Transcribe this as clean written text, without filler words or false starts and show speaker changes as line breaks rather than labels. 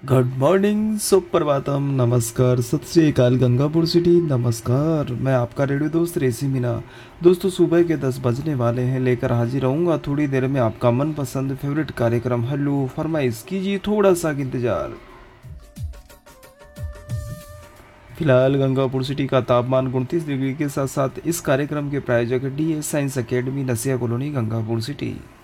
Good morning, Suprabhatam, नमस्कार, सत श्री अकाल, गंगापुर सिटी। नमस्कार, मैं आपका रेडियो दोस्त रेसी मीना। दोस्तों, सुबह के 10 बजने वाले हैं, लेकर हाजिर रहूँगा थोड़ी देर में आपका मनपसंद फेवरेट कार्यक्रम हेलो फरमाइश। कीजिए थोड़ा सा इंतजार। फिलहाल गंगापुर सिटी का तापमान 29 डिग्री के साथ साथ इस कार्यक्रम के प्रायोजक DS साइंस अकेडमी, नसिया कॉलोनी, गंगापुर सिटी।